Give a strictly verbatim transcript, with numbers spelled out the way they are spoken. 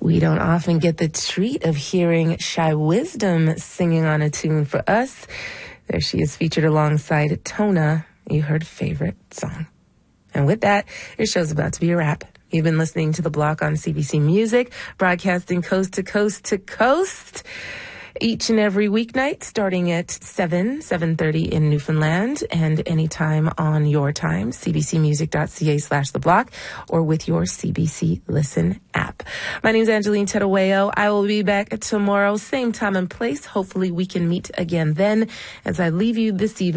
We don't often get the treat of hearing Shy Wisdom singing on a tune for us. There she is, featured alongside Tona. You heard Favorite Song. And with that, your show's about to be a wrap. You've been listening to The Block on C B C Music, broadcasting coast to coast to coast each and every weeknight, starting at seven, seven thirty in Newfoundland, and anytime on your time, cbcmusic.ca slash The Block, or with your C B C Listen app. My name is Angeline Terueo. I will be back tomorrow, same time and place. Hopefully we can meet again then, as I leave you this evening